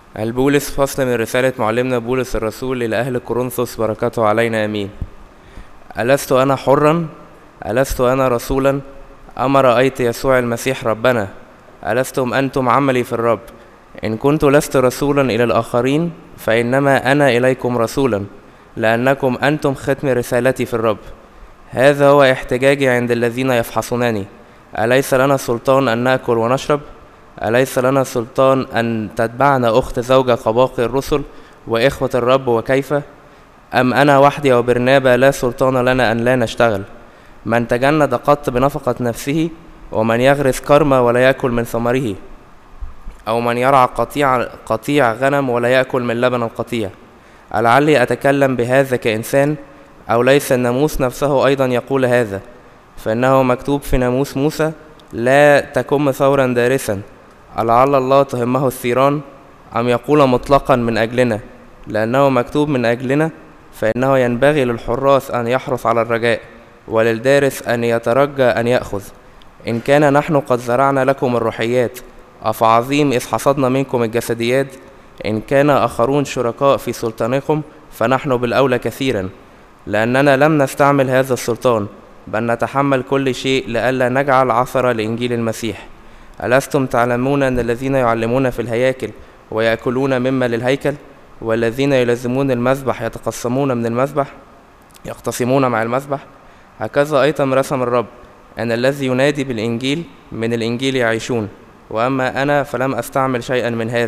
البولس فصل من رسالة معلمنا بولس الرسول إلى أهل كورنثوس، بركاته علينا آمين. ألست أنا حرا؟ ألست أنا رسولا؟ أما رأيت يسوع المسيح ربنا؟ ألستم أنتم عملي في الرب؟ إن كنت لست رسولا إلى الآخرين فإنما أنا إليكم رسولا، لأنكم أنتم ختم رسالتي في الرب. هذا هو احتجاجي عند الذين يفحصونني. أليس لنا سلطان أن نأكل ونشرب؟ أليس لنا سلطان أن تتبعنا أخت زوجة كباقي الرسل وإخوة الرب؟ وكيف؟ أم أنا وحدي وبرنابا لا سلطان لنا أن لا نشتغل؟ من تجند قط بنفقة نفسه، ومن يغرس كرمة ولا يأكل من ثمره، أو من يرعى قطيع غنم ولا يأكل من لبن القطيع. ألعلي أتكلم بهذا كإنسان؟ أو ليس الناموس نفسه أيضا يقول هذا؟ فإنه مكتوب في ناموس موسى: لا تكن ثورا دارسا. ألعل الله تهمه الثيران؟ أم يقول مطلقا من أجلنا؟ لأنه مكتوب من أجلنا. فإنه ينبغي للحراس أن يحرص على الرجاء، وللدارس أن يترجى أن يأخذ. إن كان نحن قد زرعنا لكم الروحيات، أفعظيم إذ حصدنا منكم الجسديات. إن كان آخرون شركاء في سلطانكم فنحن بالأولى كثيرا، لأننا لم نستعمل هذا السلطان، بل نتحمل كل شيء لئلا نجعل عثرة لإنجيل المسيح. ألستم تعلمون أن الذين يعلمون في الهياكل ويأكلون مما للهيكل، والذين يلزمون المذبح يتقسمون من المذبح، يقتسمون مع المذبح؟ هكذا أيضا رسم الرب أن الذي ينادي بالإنجيل من الإنجيل يعيشون. وأما أنا فلم أستعمل شيئا من هذا،